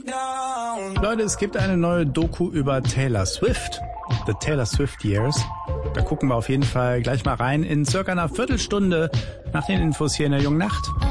Leute, es gibt eine neue Doku über Taylor Swift. The Taylor Swift Years. Da gucken wir auf jeden Fall gleich mal rein in circa einer Viertelstunde nach den Infos hier in der Jungen Nacht.